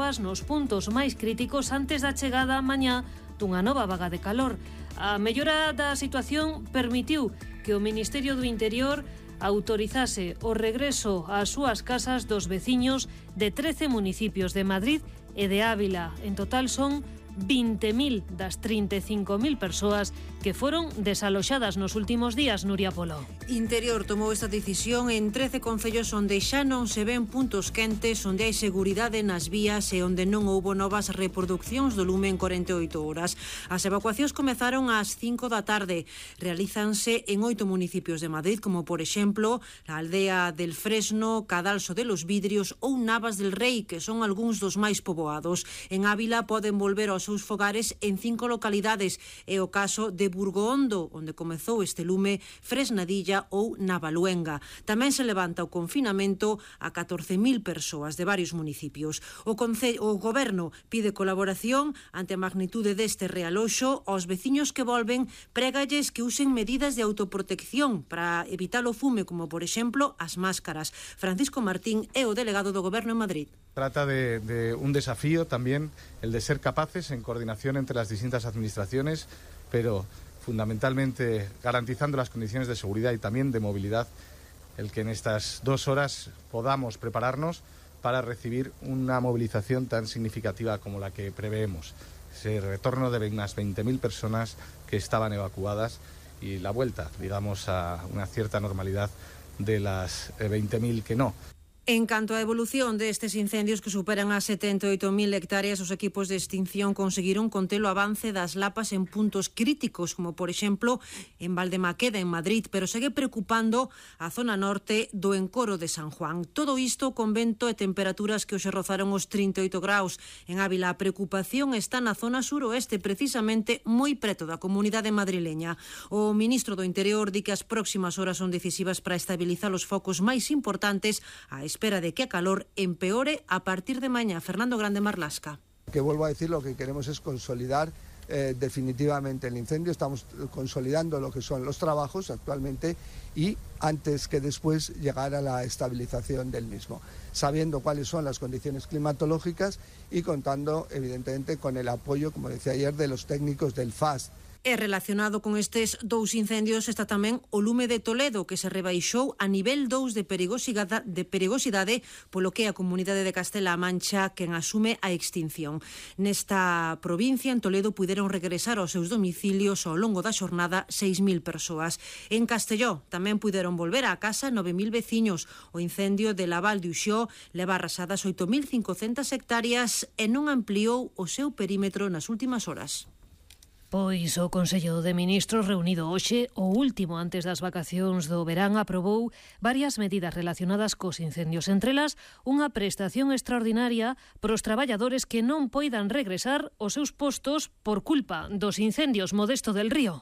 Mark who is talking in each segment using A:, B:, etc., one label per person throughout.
A: novas nos puntos máis críticos antes da chegada mañá dunha nova vaga de calor. A mellora da situación permitiu que o Ministerio do Interior autorizase o regreso ás súas casas dos veciños de 13 municipios de Madrid e de Ávila. En total son 20.000 das 35.000 persoas que foron desaloxadas nos últimos días, Nuria Polo.
B: Interior tomou esta decisión en 13 concellos onde xa non se ven puntos quentes, onde hai seguridade nas vías e onde non houbo novas reproduccións do lume en 48 horas. As evacuacións comezaron ás 5 da tarde. Realízanse en 8 municipios de Madrid, como por exemplo a aldea del Fresno, Cadalso de los Vidrios ou Navas del Rei, que son algúns dos máis poboados. En Ávila poden volver aos seus fogares en 5 localidades. É o caso de Burgohondo, onde comezou este lume, Fresnadilla ou Navaluenga. Tamén se levanta o confinamento a 14.000 persoas de varios municipios. O Goberno pide colaboración ante a magnitude deste realoxo aos veciños que volven, prégalles que usen medidas de autoprotección para evitar o fume, como por exemplo as máscaras. Francisco Martín é o delegado do Goberno en Madrid.
C: Trata de un desafío también, el de ser capaces en coordinación entre las distintas administraciones, pero fundamentalmente garantizando las condiciones de seguridad y también de movilidad, el que en estas 2 horas podamos prepararnos para recibir una movilización tan significativa como la que preveemos. Ese retorno de unas 20.000 personas que estaban evacuadas y la vuelta, digamos, a una cierta normalidad de las 20.000 que no.
B: En canto á evolución destes incendios que superan as 78.000 hectáreas, os equipos de extinción conseguiron conter o avance das lapas en puntos críticos, como por exemplo en Valdemaqueda, en Madrid, pero segue preocupando a zona norte do encoro de San Juan. Todo isto con vento e temperaturas que hoxe rozaron os 38 graus. En Ávila a preocupación está na zona suroeste, precisamente moi preto da comunidade madrileña. O ministro do Interior di que as próximas horas son decisivas para estabilizar os focos máis importantes a espera de que a calor empeore a partir de mañá. Fernando Grande Marlasca.
D: Que vuelvo a decir, lo que queremos es consolidar definitivamente el incendio. Estamos consolidando lo que son los trabajos actualmente y antes que después llegar a la estabilización del mismo, sabiendo cuáles son las condiciones climatológicas y contando evidentemente con el apoyo, como decía ayer, de los técnicos del FAS.
B: E relacionado con estes 2 incendios está tamén o lume de Toledo, que se rebaixou a nivel 2 de perigosidade, polo que a comunidade de Castela-A Mancha quen asume a extinción. Nesta provincia, en Toledo, puderon regresar aos seus domicilios ao longo da xornada 6.000 persoas. En Castelló tamén puderon volver á casa 9.000 veciños. O incendio de la Val de Uxó leva arrasadas 8.500 hectáreas e non ampliou o seu perímetro nas últimas horas.
A: Pois o Consello de Ministros reunido hoxe, o último antes das vacacións do verán, aprobou varias medidas relacionadas cos incendios, entre elas unha prestación extraordinaria para os traballadores que non poidan regresar aos seus postos por culpa dos incendios. Modesto del Río.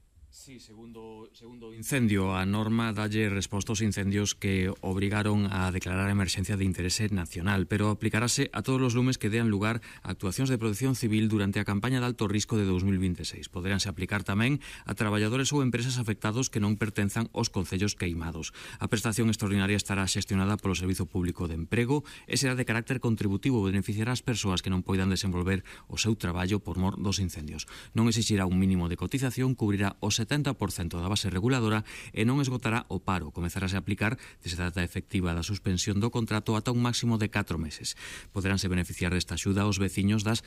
E: Sí, segundo o incendio, a norma dalle resposta aos incendios que obrigaron a declarar a emerxencia de interese nacional, pero aplicarase a todos os lumes que dean lugar a actuacións de protección civil durante a campaña de alto risco de 2026. Poderánse aplicar tamén a traballadores ou empresas afectados que non pertenzan aos concellos queimados. A prestación extraordinaria estará xestionada polo Servizo Público de Emprego e será de carácter contributivo, beneficiará as persoas que non poidan desenvolver o seu traballo por mor dos incendios. Non exixirá un mínimo de cotización, cubrirá os 70% da base reguladora e non esgotará o paro. Comezarase a aplicar desde a data efectiva da suspensión do contrato ata un máximo de 4 meses. Poderánse beneficiar desta axuda os veciños das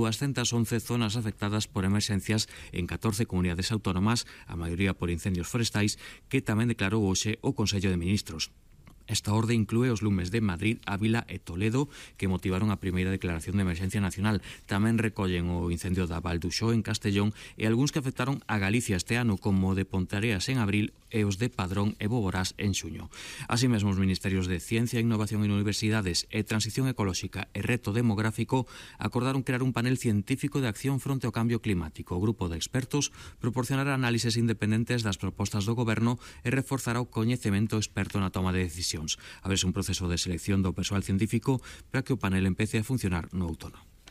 E: 211 zonas afectadas por emerxencias en 14 comunidades autónomas, a maioría por incendios forestais, que tamén declarou hoxe o Consello de Ministros. Esta orde inclúe os lumes de Madrid, Ávila e Toledo que motivaron a primeira declaración de emerxencia nacional. Tamén recollen o incendio da Val d'Uxó en Castellón e algúns que afectaron a Galicia este ano, como o de Ponteareas en abril e os de Padrón e Boborás en xuño. Así mesmo, os Ministerios de Ciencia, Innovación en Universidades e Transición Ecolóxica e Reto Demográfico acordaron crear un panel científico de acción fronte ao cambio climático. O grupo de expertos proporcionará análises independentes das propostas do Goberno e reforzará o coñecemento experto na toma de decisións. Abrese un proceso de selección do persoal científico para que o panel empece a funcionar no outono.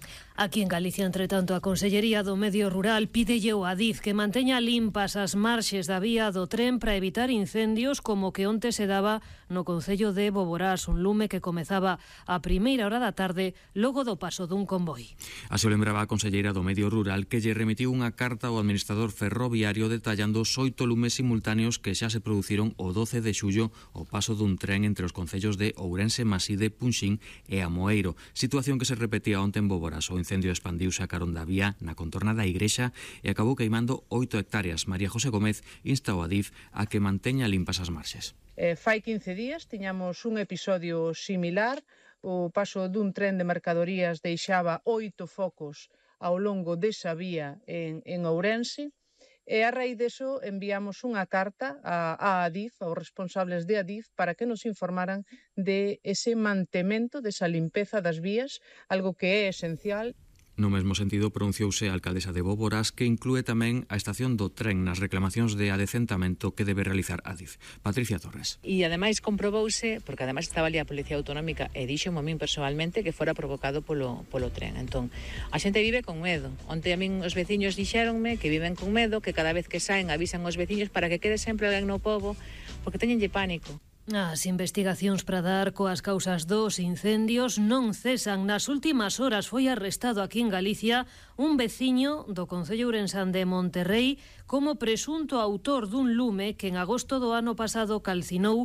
A: Aquí en Galicia, entre tanto, a Consellería do Medio Rural pídelle ao Adif que manteña limpas as marxes da vía do tren para evitar incendios como que onte se daba no concello de Boborás, un lume que comezaba a primeira hora da tarde logo do paso dun convoi.
E: Así o lembraba a Conselleira do Medio Rural, que lle remitiu unha carta ao administrador ferroviario detallando os 8 lumes simultáneos que xa se produciron o 12 de xullo ao paso dun tren entre os concellos de Ourense, Maside, Punxín e Amoeiro, situación que se repetía onte en Boborás. O incendio expandiuse a carón da vía na contorna da igrexa e acabou queimando 8 hectáreas. María José Gómez insta ao Adif a que manteña limpas as marxes.
F: Fai 15 días tiñamos un episodio similar. O paso dun tren de mercadorías deixaba 8 focos ao longo desa vía en Ourense. E a raíz deso enviamos unha carta a Adif, aos responsables de Adif, para que nos informaran de ese mantemento, desa limpeza das vías, algo que é esencial.
E: No mesmo sentido, pronunciouse a alcaldesa de Boborás, que inclúe tamén a estación do tren nas reclamacións de adecentamento que debe realizar Adif. Patricia Torres.
G: E ademais comprobouse, porque ademais estaba ali a Policía Autonómica e dixo a min personalmente que fora provocado polo tren. Entón, a xente vive con medo. Onte a min os veciños dixéronme que viven con medo, que cada vez que saen avisan os veciños para que quede sempre alguén no pobo, porque teñenlle pánico.
A: As investigacións para dar coas causas dos incendios non cesan. Nas últimas horas foi arrestado aquí en Galicia un veciño do concello ourensán de Monterrei como presunto autor dun lume que en agosto do ano pasado calcinou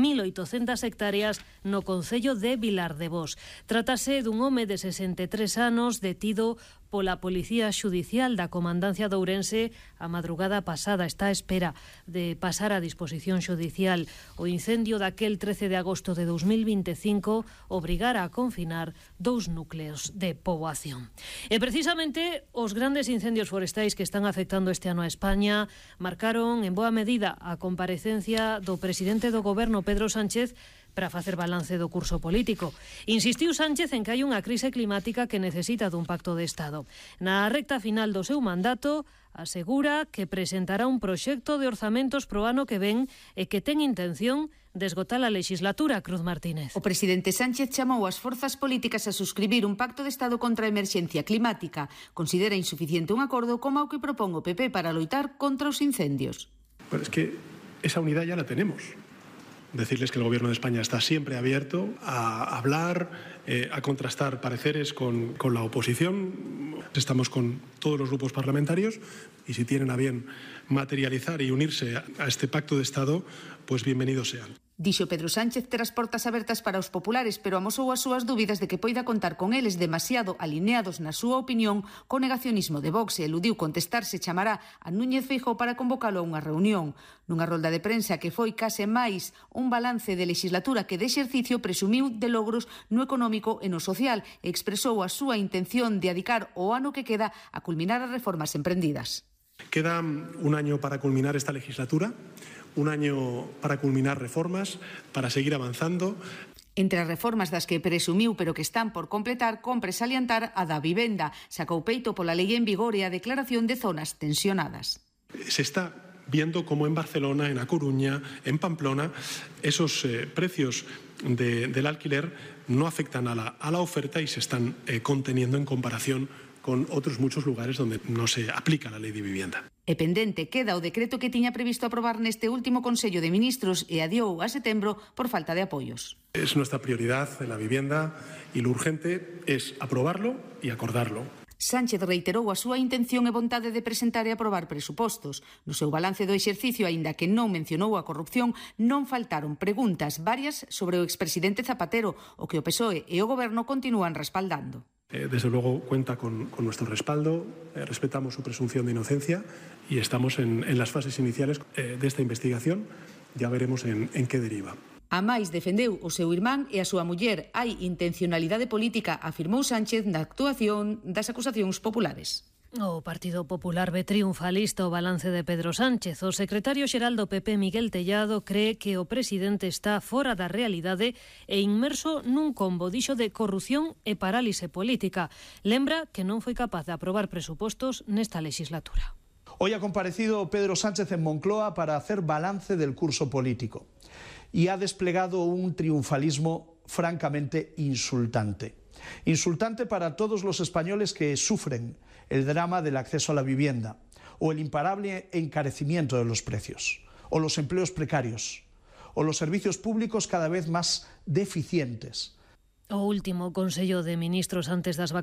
A: 1.800 hectáreas no concello de Vilardevós. Trátase dun home de 63 anos detido pola Policía Xudicial da Comandancia de Ourense a madrugada pasada. Está á espera de pasar a disposición xudicial. O incendio daquel 13 de agosto de 2025 obrigara a confinar 2 núcleos de poboación. E precisamente os grandes incendios forestais que están afectando este ano a España marcaron en boa medida a comparecencia do presidente do Goberno, Pedro Sánchez, para facer balance do curso político. Insistiu Sánchez en que hai unha crise climática que necesita dun pacto de Estado. Na recta final do seu mandato, asegura que presentará un proxecto de orzamentos pro ano que ven e que ten intención de esgotar a legislatura. Cruz Martínez.
H: O presidente Sánchez chamou as forzas políticas a suscribir un pacto de Estado contra a emerxencia climática. Considera insuficiente un acordo como o que propón o PP para loitar contra os incendios.
I: Pero es que esa unidad ya la tenemos. Decirles que el Gobierno de España está siempre abierto a hablar, a contrastar pareceres con la oposición. Estamos con todos los grupos parlamentarios y si tienen a bien materializar y unirse a este pacto de Estado, pues bienvenidos sean.
H: Dixo Pedro Sánchez ter as portas abertas para os populares, pero amosou as súas dúbidas de que poida contar con eles demasiado alineados na súa opinión co negacionismo de Vox e eludiu contestar se chamará a Núñez Feijóo para convocalo a unha reunión. Nunha rolda de prensa que foi case máis un balance de legislatura que de exercicio, presumiu de logros no económico e no social e expresou a súa intención de adicar o ano que queda a culminar as reformas emprendidas.
I: Queda un año para culminar esta legislatura, un año para culminar reformas, para seguir avanzando.
H: Entre as reformas das que presumiu pero que están por completar, compre salientar a da vivenda. Sacou peito pola lei en vigor e a declaración de zonas tensionadas.
I: Se está viendo como en Barcelona, en A Coruña, en Pamplona, esos precios del alquiler no afectan a la oferta y se están conteniendo en comparación con otros muchos lugares donde no se aplica la ley de vivienda.
H: E pendente queda o decreto que tiña previsto aprobar neste último Consello de Ministros e adiou a setembro por falta de apoios.
I: Es nuestra prioridad en la vivienda y lo urgente es aprobarlo y acordarlo.
H: Sánchez reiterou a súa intención e vontade de presentar e aprobar presupostos. No seu balance do exercicio, aínda que non mencionou a corrupción, non faltaron preguntas varias sobre o expresidente Zapatero, o que o PSOE e o Goberno continúan respaldando.
I: Desde luego cuenta con nuestro respaldo, respetamos su presunción de inocencia y estamos en las fases iniciales de esta investigación. Ya veremos en qué deriva.
H: A máis defendeu o seu irmán e a súa muller. Hai intencionalidade política, afirmou Sánchez na actuación das acusacións populares.
A: O Partido Popular ve triunfalista o balance de Pedro Sánchez. O secretario xeral do PP, Miguel Tellado, cree que o presidente está fora da realidade e inmerso nun combo, dixo, de corrupción e parálise política. Lembra que non foi capaz de aprobar presupostos nesta legislatura.
J: Hoy ha comparecido Pedro Sánchez en Moncloa para hacer balance del curso político y ha desplegado un triunfalismo francamente insultante. Insultante para todos los españoles que sufren el drama del acceso a la vivienda, o el imparable encarecimiento de los precios, o los empleos precarios, o los servicios públicos cada vez más deficientes.
A: O último Consello de Ministros antes das vacaciones